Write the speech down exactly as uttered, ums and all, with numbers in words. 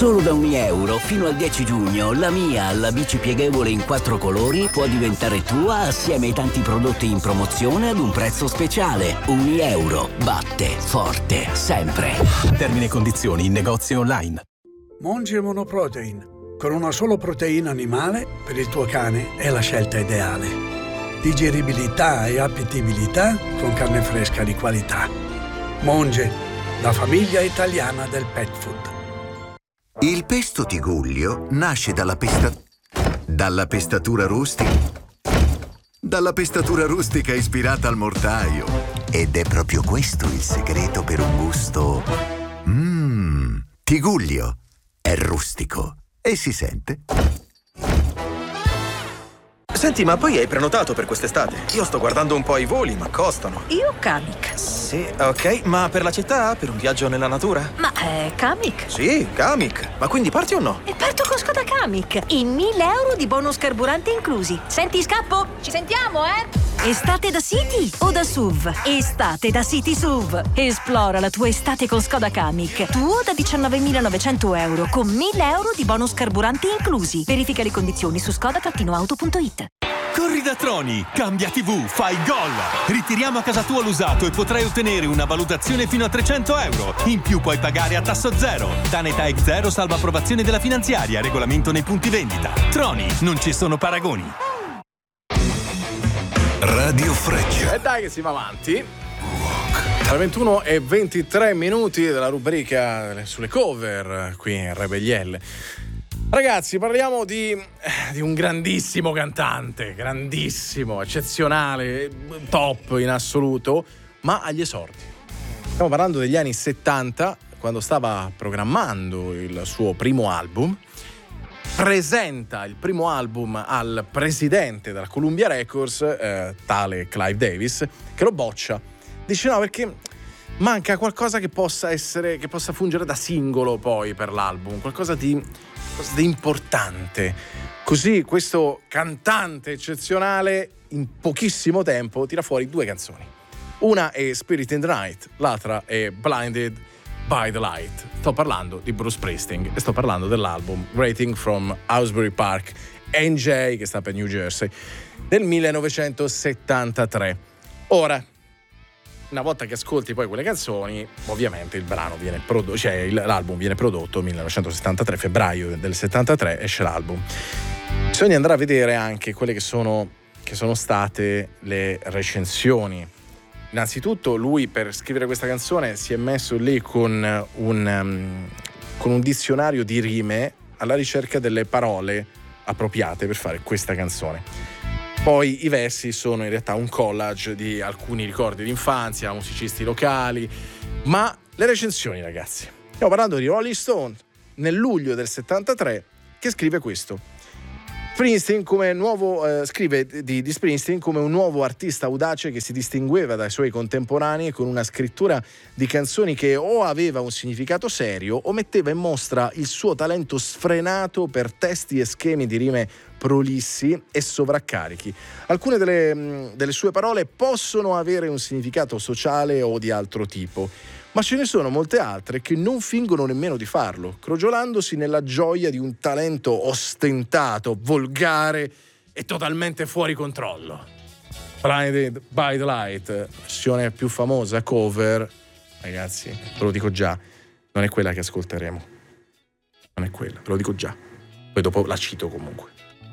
Solo da un euro fino al dieci giugno la mia, la bici pieghevole in quattro colori, può diventare tua assieme ai tanti prodotti in promozione ad un prezzo speciale. Un euro batte forte sempre. Termini e condizioni in negozi online. Monge Monoprotein. Con una solo proteina animale, per il tuo cane è la scelta ideale. Digeribilità e appetibilità con carne fresca di qualità. Monge, la famiglia italiana del pet food. Il pesto Tigullio nasce dalla pesta... dalla pestatura rustica... dalla pestatura rustica ispirata al mortaio. Ed è proprio questo il segreto per un gusto... Mmm... Tigullio è rustico e si sente. Senti, ma poi hai prenotato per quest'estate? Io sto guardando un po' i voli, ma costano. Io Kamiq. Sì, ok, ma per la città? Per un viaggio nella natura? Ma è Kamiq? Sì, Kamiq. Ma quindi parti o no? E parto con Skoda Kamiq. E mille euro di bonus carburante inclusi. Senti, scappo? Ci sentiamo, eh? Estate da City o da S U V? Estate da City S U V. Esplora la tua estate con Skoda Kamiq. Tuo da diciannovemilanovecento euro con mille euro di bonus carburante inclusi. Verifica le condizioni su skoda auto punto it. Corri da Troni, cambia tivù, fai gol! Ritiriamo a casa tua l'usato e potrai ottenere una valutazione fino a trecento euro. In più puoi pagare a tasso zero. Tanetà X zero salva approvazione della finanziaria, regolamento nei punti vendita. Troni, non ci sono paragoni. Radio Freccia. E dai che si va avanti. Alle ventuno e ventitré minuti della rubrica sulle cover qui in Rebellielle. Ragazzi, parliamo di, di un grandissimo cantante, grandissimo, eccezionale, top in assoluto, ma agli esordi. Stiamo parlando degli anni settanta, quando stava programmando il suo primo album. Presenta il primo album al presidente della Columbia Records, eh, tale Clive Davis, che lo boccia. Dice no, perché manca qualcosa che possa essere, che possa fungere da singolo poi per l'album, qualcosa di, qualcosa di importante. Così questo cantante eccezionale in pochissimo tempo tira fuori due canzoni. Una è Spirit in the Night, l'altra è Blinded by the Light. Sto parlando di Bruce Springsteen e sto parlando dell'album Greeting from Asbury Park, N J, che sta per New Jersey, del millenovecentosettantatré. Ora, una volta che ascolti poi quelle canzoni, ovviamente il brano viene prodotto, cioè l'album viene prodotto millenovecentosettantatré, febbraio del settantatré esce l'album. Bisogna andare a vedere anche quelle che sono, che sono state le recensioni. Innanzitutto lui per scrivere questa canzone si è messo lì con un, um, con un dizionario di rime alla ricerca delle parole appropriate per fare questa canzone. Poi i versi sono in realtà un collage di alcuni ricordi d'infanzia, musicisti locali, ma le recensioni, ragazzi. Stiamo parlando di Rolling Stone nel luglio del settantatré, che scrive questo. Springsteen come nuovo, eh, scrive di, di Springsteen come un nuovo artista audace che si distingueva dai suoi contemporanei con una scrittura di canzoni che o aveva un significato serio o metteva in mostra il suo talento sfrenato per testi e schemi di rime prolissi e sovraccarichi. Alcune delle, delle sue parole possono avere un significato sociale o di altro tipo, ma ce ne sono molte altre che non fingono nemmeno di farlo, crogiolandosi nella gioia di un talento ostentato, volgare e totalmente fuori controllo. Blinded by the Light, versione più famosa, cover, ragazzi, ve lo dico già, non è quella che ascolteremo. Non è quella, ve lo dico già. Poi dopo la cito comunque.